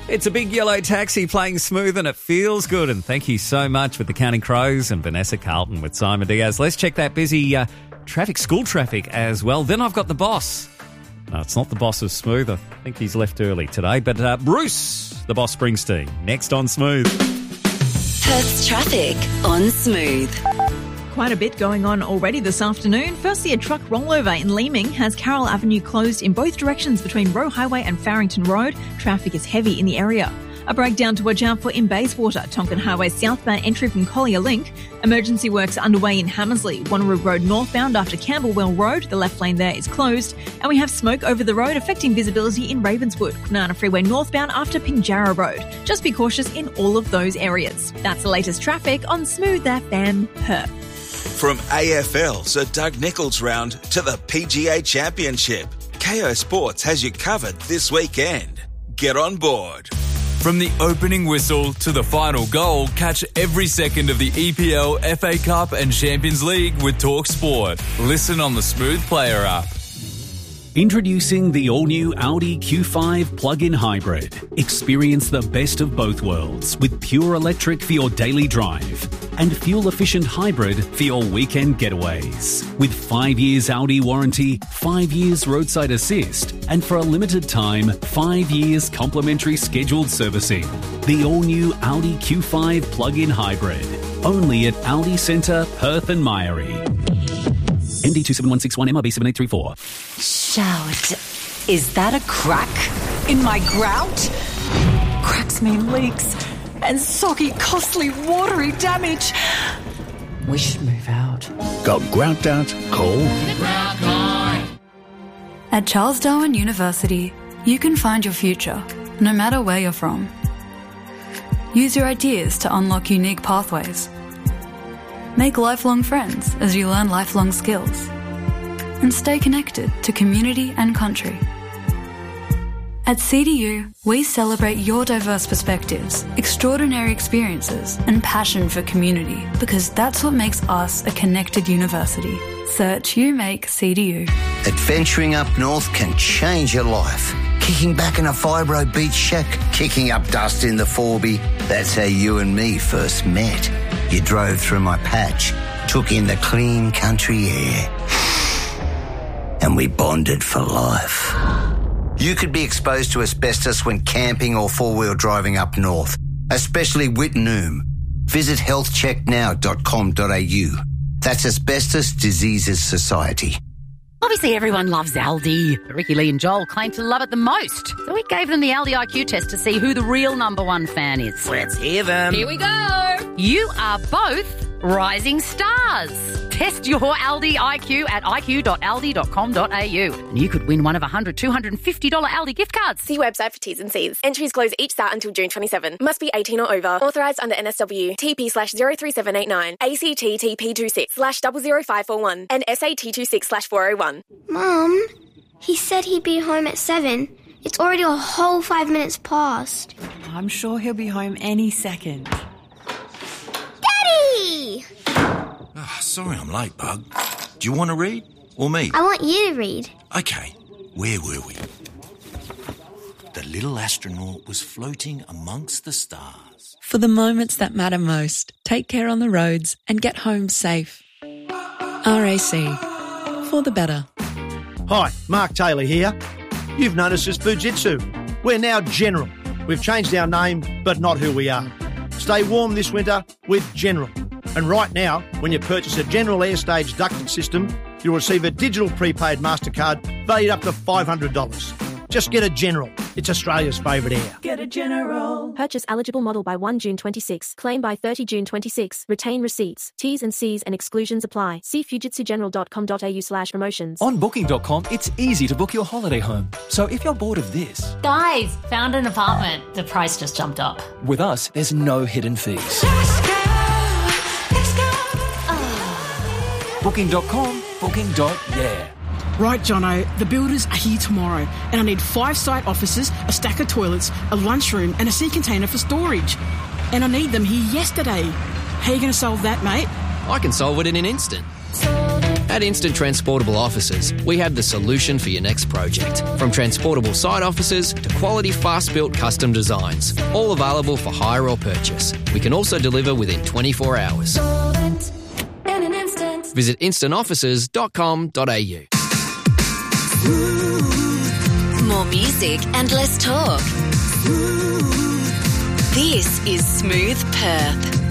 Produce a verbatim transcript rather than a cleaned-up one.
It's a big yellow taxi playing smooth and it feels good. And thank you so much with the Counting Crows and Vanessa Carlton with Simon Diaz. Let's check that busy uh, traffic, school traffic as well. Then I've got the boss. No, it's not the boss of Smooth. I think he's left early today. But uh, Bruce, the boss Springsteen, next on Smooth. Perth's traffic on Smooth. Quite a bit going on already this afternoon. Firstly, a truck rollover in Leeming has Carroll Avenue closed in both directions between Roe Highway and Farrington Road. Traffic is heavy in the area. A breakdown to watch out for in Bayswater, Tonkin Highway southbound entry from Collier Link. Emergency works underway in Hamersley, Wanneroo Road northbound after Campbellwell Road. The left lane there is closed. And we have smoke over the road affecting visibility in Ravenswood, Kwinana Freeway northbound after Pinjarra Road. Just be cautious in all of those areas. That's the latest traffic on Smooth F M Perth. From A F L, Sir Doug Nicholls round, to the P G A Championship, Kayo Sports has you covered this weekend. Get on board. From the opening whistle to the final goal, catch every second of the E P L, F A Cup and Champions League with Talk Sport. Listen on the Smooth Player app. Introducing the all-new Audi Q five plug-in hybrid. Experience the best of both worlds with pure electric for your daily drive and fuel-efficient hybrid for your weekend getaways. With five years Audi warranty, five years roadside assist, and for a limited time, five years complimentary scheduled servicing. The all-new Audi Q five plug-in hybrid. Only at Audi Centre, Perth and Myrie. M D two seven one six one, M R B seven eight three four. Shout. Is that a crack in my grout? Cracks mean leaks and soggy, costly, watery damage. We should move out. Got grout doubt? Call the Grout Guy. At Charles Darwin University, you can find your future, no matter where you're from. Use your ideas to unlock unique pathways. Make lifelong friends as you learn lifelong skills. And stay connected to community and country. At C D U, we celebrate your diverse perspectives, extraordinary experiences, and passion for community, because that's what makes us a connected university. Search You Make C D U. Adventuring up north can change your life. Kicking back in a fibro beach shack, kicking up dust in the Forby. That's how you and me first met. You drove through my patch, took in the clean country air, and we bonded for life. You could be exposed to asbestos when camping or four-wheel driving up north, especially Wittenoom. Visit health check now dot com dot a u. That's Asbestos Diseases Society. Obviously, everyone loves Aldi. But Ricky Lee and Joel claim to love it the most. So we gave them the Aldi I Q test to see who the real number one fan is. Let's hear them. Here we go. You are both rising stars. Test your Aldi I Q at i q dot aldi dot com dot a u. And you could win one of one hundred, two hundred fifty dollars Aldi gift cards. See website for T's and C's. Entries close each start until June twenty-seventh. Must be eighteen or over. Authorised under N S W. T P slash zero three seven eight nine. A C T T P two six slash zero zero five four one. And S A T two six slash four oh one. Mum, he said he'd be home at seven. It's already a whole five minutes past. I'm sure he'll be home any second. Daddy! Oh, sorry I'm late, Bug. Do you want to read? Or me? I want you to read. Okay, where were we? The little astronaut was floating amongst the stars. For the moments that matter most, take care on the roads and get home safe. R A C. For the better. Hi, Mark Taylor here. You've known us as Fujitsu. We're now General. We've changed our name, but not who we are. Stay warm this winter with General. And right now, when you purchase a General Airstage ducting system, you'll receive a digital prepaid MasterCard valued up to five hundred dollars. Just get a General. It's Australia's favourite air. Get a General. Purchase eligible model by first June twenty-six. Claim by thirtieth June twenty-six. Retain receipts. T's and C's and exclusions apply. See fujitsu general dot com dot a u slash promotions. On booking dot com, it's easy to book your holiday home. So if you're bored of this... Guys, found an apartment. The price just jumped up. With us, there's no hidden fees. booking dot com, booking dot yeah. Right, Jono, the builders are here tomorrow and I need five site offices, a stack of toilets, a lunchroom and a sea container for storage. And I need them here yesterday. How are you going to solve that, mate? I can solve it in an instant. At Instant Transportable Offices, we have the solution for your next project. From transportable site offices to quality fast-built custom designs, all available for hire or purchase. We can also deliver within twenty-four hours. Visit instant offices dot com dot a u. More music and less talk. This is Smooth Perth.